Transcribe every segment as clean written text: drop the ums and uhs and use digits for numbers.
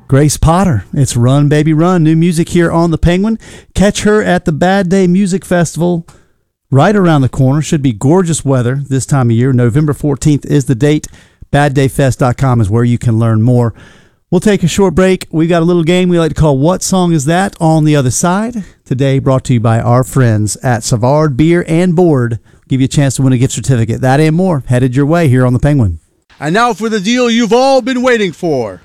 Grace Potter. It's Run Baby Run. New music here on The Penguin. Catch her at the Bad Day Music Festival right around the corner. Should be gorgeous weather this time of year. November 14th is the date. BadDayFest.com is where you can learn more. We'll take a short break. We've got a little game we like to call What Song Is That? On the Other Side. Today brought to you by our friends at Savard Beer and Board. Give you a chance to win a gift certificate. That and more headed your way here on The Penguin. And now for the deal you've all been waiting for.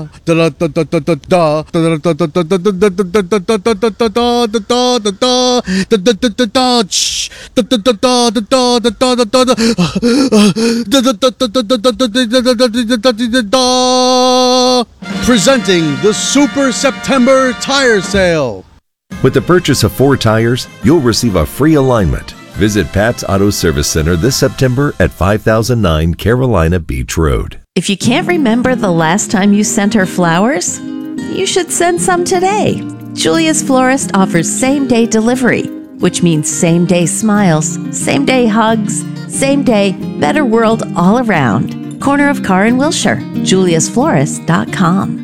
Presenting the Super September Tire Sale. With the purchase of 4 tires, you'll receive a free alignment. Visit Pat's Auto Service Center this September at 5009 Carolina Beach Road. If you can't remember the last time you sent her flowers, you should send some today. Julia's Florist offers same-day delivery, which means same-day smiles, same-day hugs, same-day better world all around. Corner of Carr and Wilshire, juliasflorist.com.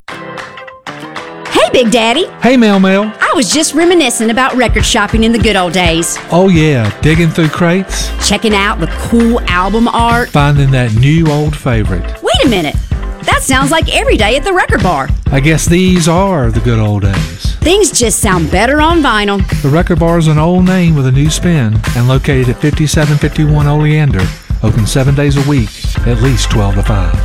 Hey, Big Daddy. Hey, Mel. I was just reminiscing about record shopping in the good old days. Oh, yeah. Digging through crates. Checking out the cool album art. Finding that new old favorite. Wait a minute. That sounds like every day at the record bar. I guess these are the good old days. Things just sound better on vinyl. The record bar is an old name with a new spin and located at 5751 Oleander. Open 7 days a week, at least 12 to 5.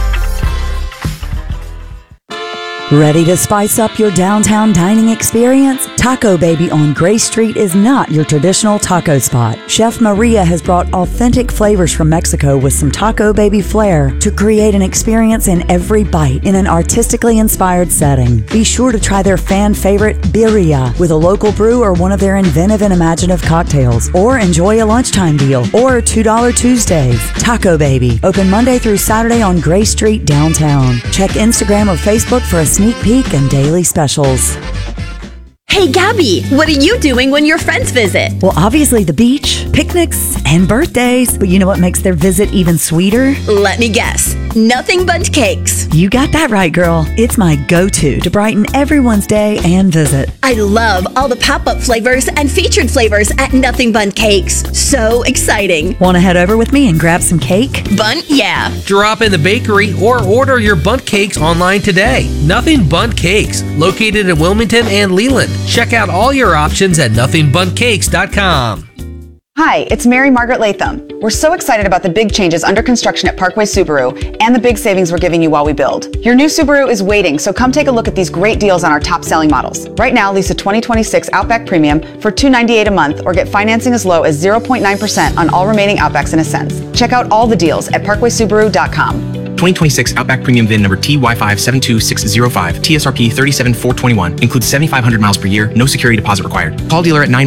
Ready to spice up your downtown dining experience? Taco Baby on Gray Street is not your traditional taco spot. Chef Maria has brought authentic flavors from Mexico with some Taco Baby flair to create an experience in every bite in an artistically inspired setting. Be sure to try their fan favorite birria with a local brew or one of their inventive and imaginative cocktails, or enjoy a lunchtime deal or $2 Tuesdays. Taco Baby, open Monday through Saturday on Gray Street downtown. Check Instagram or Facebook for a sneak peek and daily specials. Hey, Gabby, what are you doing when your friends visit? Well, obviously the beach, picnics, and birthdays. But you know what makes their visit even sweeter? Let me guess. Nothing Bundt Cakes. You got that right, girl. It's my go-to to brighten everyone's day and visit. I love all the pop-up flavors and featured flavors at Nothing Bundt Cakes. So exciting. Want to head over with me and grab some cake? Bundt, yeah. Drop in the bakery or order your Bundt Cakes online today. Nothing Bundt Cakes, located in Wilmington and Leland. Check out all your options at nothingbundtcakes.com. Hi, it's Mary Margaret Latham. We're so excited about the big changes under construction at Parkway Subaru and the big savings we're giving you while we build. Your new Subaru is waiting, so come take a look at these great deals on our top-selling models. Right now, lease a 2026 Outback Premium for $298 a month or get financing as low as 0.9% on all remaining Outbacks and Ascents. Check out all the deals at parkwaysubaru.com. 2026 Outback Premium VIN number TY572605, TSRP 37421, includes 7,500 miles per year, no security deposit required. Call dealer at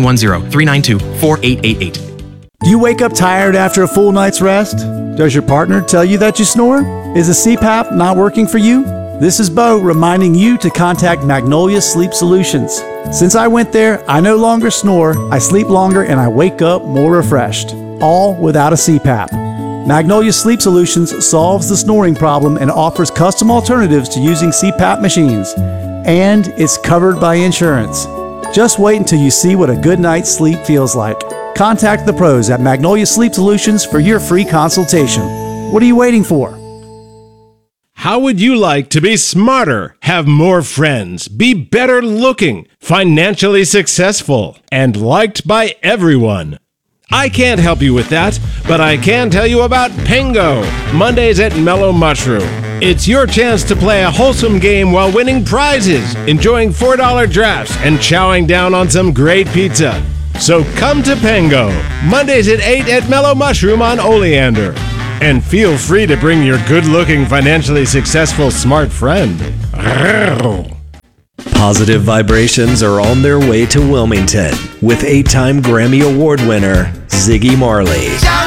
910-392-4888. Do you wake up tired after a full night's rest? Does your partner tell you that you snore? Is a CPAP not working for you? This is Bo reminding you to contact Magnolia Sleep Solutions. Since I went there, I no longer snore, I sleep longer, and I wake up more refreshed. All without a CPAP. Magnolia Sleep Solutions solves the snoring problem and offers custom alternatives to using CPAP machines. And it's covered by insurance. Just wait until you see what a good night's sleep feels like. Contact the pros at Magnolia Sleep Solutions for your free consultation. What are you waiting for? How would you like to be smarter, have more friends, be better looking, financially successful, and liked by everyone? I can't help you with that, but I can tell you about Pengo, Mondays at Mellow Mushroom. It's your chance to play a wholesome game while winning prizes, enjoying $4 drafts, and chowing down on some great pizza. So come to Pengo, Mondays at 8 at Mellow Mushroom on Oleander. And feel free to bring your good-looking, financially successful, smart friend. Positive vibrations are on their way to Wilmington with 8-time Grammy Award winner Ziggy Marley.